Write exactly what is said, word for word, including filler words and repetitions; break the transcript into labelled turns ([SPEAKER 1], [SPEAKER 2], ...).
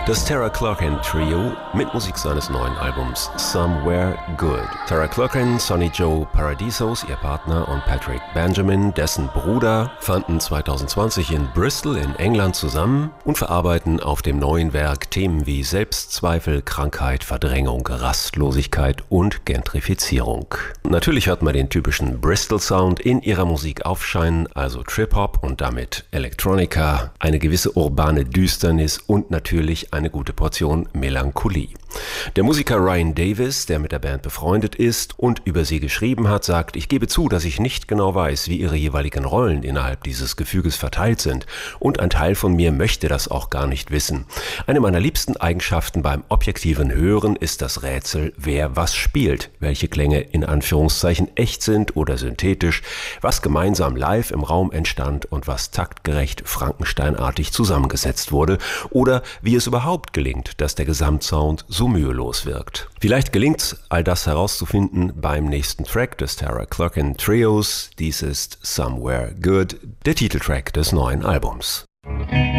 [SPEAKER 1] Das Tara Clochan Trio mit Musik seines neuen Albums Somewhere Good. Tara Clochan, Sonny Joe Paradisos, ihr Partner, und Patrick Benjamin, dessen Bruder, fanden zwanzig zwanzig in Bristol in England zusammen und verarbeiten auf dem neuen Werk Themen wie Selbstzweifel, Krankheit, Verdrängung, Rastlosigkeit und Gentrifizierung. Natürlich hört man den typischen Bristol-Sound in ihrer Musik aufscheinen, also Trip-Hop und damit Electronica, eine gewisse urbane Düsternis und natürlich eine gute Portion Melancholie. Der Musiker Ryan Davis, der mit der Band befreundet ist und über sie geschrieben hat, sagt: Ich gebe zu, dass ich nicht genau weiß, wie ihre jeweiligen Rollen innerhalb dieses Gefüges verteilt sind, und ein Teil von mir möchte das auch gar nicht wissen. Eine meiner liebsten Eigenschaften beim objektiven Hören ist das Rätsel, wer was spielt, welche Klänge in Anführungszeichen echt sind oder synthetisch, was gemeinsam live im Raum entstand und was taktgerecht Frankensteinartig zusammengesetzt wurde, oder wie es überhaupt gelingt, dass der Gesamtsound so mühelos wirkt. Vielleicht gelingt's, all das herauszufinden beim nächsten Track des Tara Clochan Trios. Dies ist Somewhere Good, der Titeltrack des neuen Albums.